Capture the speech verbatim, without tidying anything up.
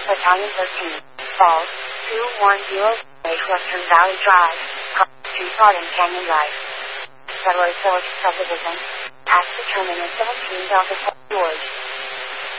Battalion thirteen, Falls, two one zero eight Western Valley Drive, Street Garden Canyon Drive. Federal Village Subdivision. At the terminus seventeen Delta George.